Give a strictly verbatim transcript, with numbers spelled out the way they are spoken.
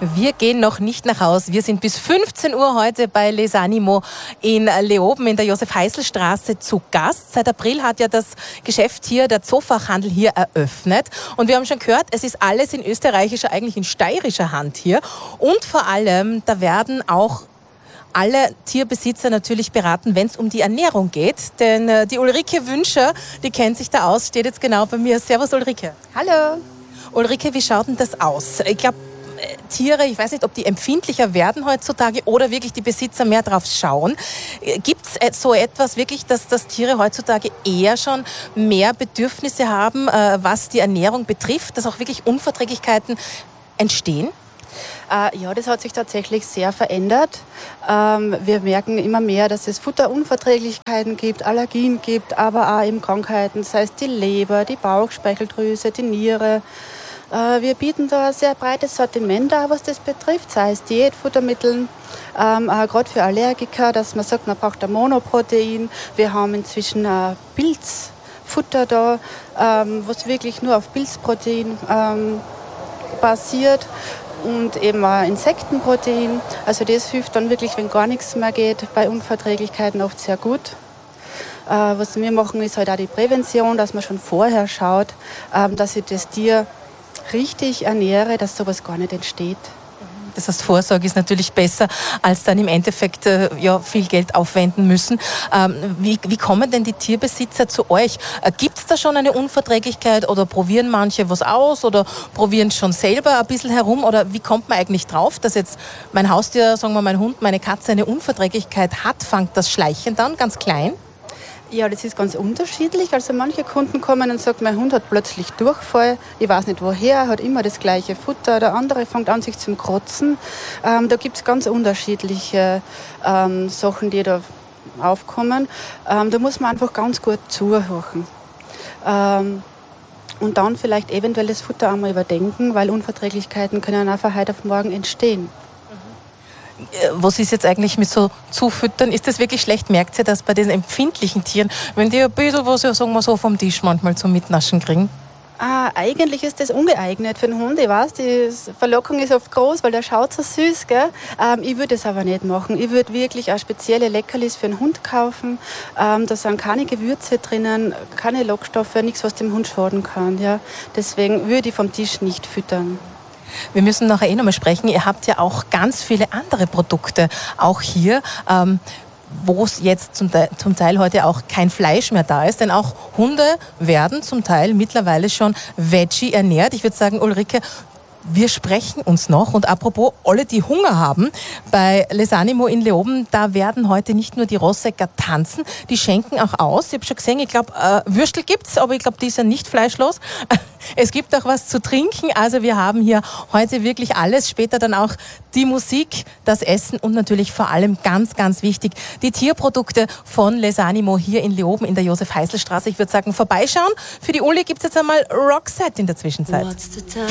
Wir gehen noch nicht nach Hause. Wir sind bis fünfzehn Uhr heute bei Les Animaux in Leoben in der Josef-Heißl-Straße zu Gast. Seit April hat ja das Geschäft hier, der Zoofachhandel hier eröffnet. Und wir haben schon gehört, es ist alles in österreichischer, eigentlich in steirischer Hand hier. Und vor allem, da werden auch alle Tierbesitzer natürlich beraten, wenn es um die Ernährung geht. Denn äh, die Ulrike Wünscher, die kennt sich da aus, steht jetzt genau bei mir. Servus Ulrike. Hallo. Ulrike, wie schaut denn das aus? Ich glaube, Tiere, ich weiß nicht, ob die empfindlicher werden heutzutage oder wirklich die Besitzer mehr drauf schauen. Gibt es so etwas wirklich, dass, dass Tiere heutzutage eher schon mehr Bedürfnisse haben, äh, was die Ernährung betrifft, dass auch wirklich Unverträglichkeiten entstehen? Äh, ja, das hat sich tatsächlich sehr verändert. Ähm, wir merken immer mehr, dass es Futterunverträglichkeiten gibt, Allergien gibt, aber auch eben Krankheiten, sei es die Leber, die Bauchspeicheldrüse, die Niere. Wir bieten da ein sehr breites Sortiment an, was das betrifft, sei es Diätfuttermitteln, ähm, gerade für Allergiker, dass man sagt, man braucht ein Monoprotein. Wir haben inzwischen ein Pilzfutter da, ähm, was wirklich nur auf Pilzprotein ähm, basiert und eben ein Insektenprotein. Also das hilft dann wirklich, wenn gar nichts mehr geht, bei Unverträglichkeiten oft sehr gut. Äh, was wir machen, ist halt auch die Prävention, dass man schon vorher schaut, ähm, dass sich das Tier richtig ernähre, dass sowas gar nicht entsteht. Das heißt, Vorsorge ist natürlich besser, als dann im Endeffekt äh, ja, viel Geld aufwenden müssen. Ähm, wie, wie kommen denn die Tierbesitzer zu euch? Äh, Gibt es da schon eine Unverträglichkeit oder probieren manche was aus oder probieren schon selber ein bisschen herum? Oder wie kommt man eigentlich drauf, dass jetzt mein Haustier, sagen wir mein Hund, meine Katze eine Unverträglichkeit hat? Fängt das Schleichen dann ganz klein? Ja, das ist ganz unterschiedlich. Also manche Kunden kommen und sagen, mein Hund hat plötzlich Durchfall, ich weiß nicht woher, hat immer das gleiche Futter. Der andere fängt an, sich zum Kotzen. Ähm, da gibt es ganz unterschiedliche ähm, Sachen, die da aufkommen. Ähm, da muss man einfach ganz gut zuhören. Ähm, und dann vielleicht eventuell das Futter einmal überdenken, weil Unverträglichkeiten können auch von heute auf morgen entstehen. Was ist jetzt eigentlich mit so Zufüttern? Ist das wirklich schlecht? Merkt ihr das bei den empfindlichen Tieren, wenn die ein bisschen was, sagen wir so, vom Tisch manchmal zum Mitnaschen kriegen? Ah, eigentlich ist das ungeeignet für den Hund. Ich weiß, die Verlockung ist oft groß, weil der schaut so süß, gell? Ähm, ich würde es aber nicht machen. Ich würde wirklich auch spezielle Leckerlis für den Hund kaufen. Ähm, da sind keine Gewürze drinnen, keine Lockstoffe, nichts, was dem Hund schaden kann. Ja? Deswegen würde ich vom Tisch nicht füttern. Wir müssen nachher eh noch mal sprechen. Ihr habt ja auch ganz viele andere Produkte, auch hier, ähm, wo es jetzt zum Teil, zum Teil heute auch kein Fleisch mehr da ist. Denn auch Hunde werden zum Teil mittlerweile schon Veggie ernährt. Ich würde sagen, Ulrike, wir sprechen uns noch. Und apropos, alle, die Hunger haben, bei Les Animaux in Leoben, da werden heute nicht nur die Rossecker tanzen, die schenken auch aus. Ich habe schon gesehen, ich glaube, äh, Würstel gibt's, aber ich glaube, die ist ja nicht fleischlos. Es gibt auch was zu trinken. Also wir haben hier heute wirklich alles. Später dann auch die Musik, das Essen und natürlich vor allem ganz, ganz wichtig, die Tierprodukte von Les Animaux hier in Leoben in der Josef-Heißl-Straße. Ich würde sagen, vorbeischauen. Für die Uli gibt's jetzt einmal Roxette in der Zwischenzeit.